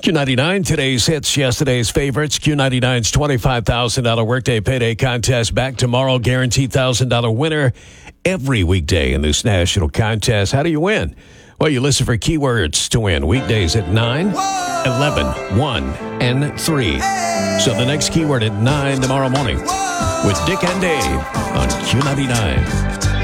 Q99, today's hits, yesterday's favorites. Q99's $25,000 workday payday contest back tomorrow. Guaranteed $1,000 winner every weekday in this national contest. How do you win? Well, you listen for keywords to win. Weekdays at 9, 11, 1, and 3. So the next keyword at 9 tomorrow morning with Dick and Dave on Q99.